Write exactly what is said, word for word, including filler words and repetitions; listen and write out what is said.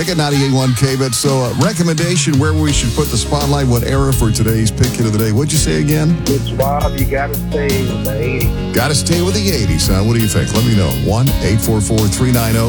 Traffic at ninety-eight point one K B I T. So, uh, recommendation where we should put the spotlight, what era for today's pick of the day? What'd you say again? It's Bob, you got to stay with the eighties. Got to stay with the eighties, huh? What do you think? Let me know. one eight four four three nine zero